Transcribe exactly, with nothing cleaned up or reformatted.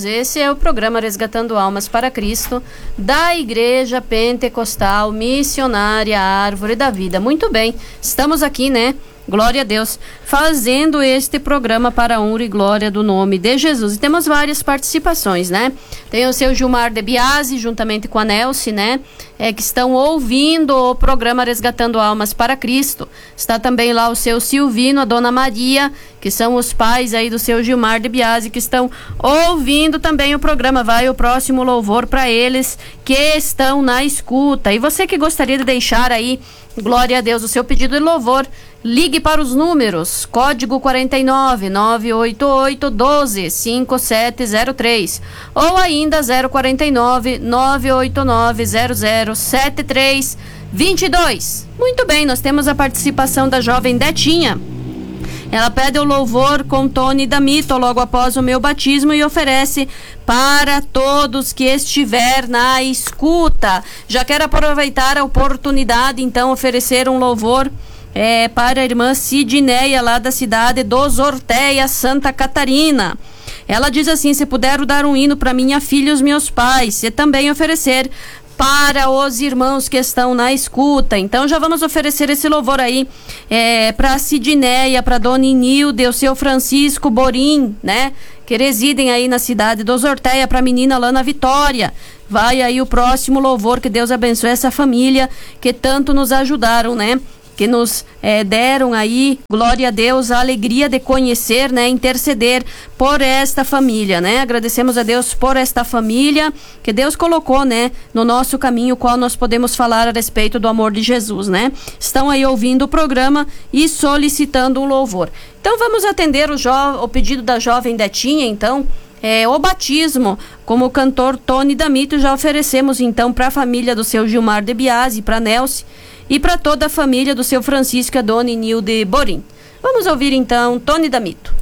esse é o programa Resgatando Almas para Cristo, da Igreja Pentecostal Missionária Árvore da Vida. Muito bem, estamos aqui, né? Glória a Deus, fazendo este programa para a honra e glória do nome de Jesus. E temos várias participações, né? Tem o seu Gilmar de Biasi, juntamente com a Nelce, né? É, que estão ouvindo o programa Resgatando Almas para Cristo. Está também lá o seu Silvino, a Dona Maria, que são os pais aí do seu Gilmar de Biasi, que estão ouvindo também o programa. Vai o próximo louvor para eles que estão na escuta. E você que gostaria de deixar aí, glória a Deus, o seu pedido de louvor, ligue para os números, código quarenta e nove, nove oito oito, um dois, cinco sete zero três ou ainda zero quarenta e nove, nove oito nove, zero zero sete três dois dois. Muito bem, nós temos a participação da jovem Detinha. Ela pede o louvor com Tony Damito logo após o meu batismo e oferece para todos que estiver na escuta. Já quero aproveitar a oportunidade, então, oferecer um louvor É, para a irmã Sidneia, lá da cidade dos Orteia, Santa Catarina. Ela diz assim: se puder dar um hino para minha filha e os meus pais, e também oferecer para os irmãos que estão na escuta. Então já vamos oferecer esse louvor aí é, para a Sidneia, para Dona Inilde, o seu Francisco Borim, né, que residem aí na cidade dos Orteia, para a menina Lana Vitória. Vai aí o próximo louvor, que Deus abençoe essa família que tanto nos ajudaram, né, que nos eh, deram aí, glória a Deus, a alegria de conhecer, né, interceder por esta família, né, agradecemos a Deus por esta família que Deus colocou, né, no nosso caminho, qual nós podemos falar a respeito do amor de Jesus, né, estão aí ouvindo o programa e solicitando um louvor. Então vamos atender o, jo- o pedido da jovem Detinha, então, É, o batismo, como o cantor Tony Damito, já oferecemos então para a família do seu Gilmar de Biasi, para Nelce, e para toda a família do seu Francisco e a Dona Inilde Borim. Vamos ouvir então Tony Damito.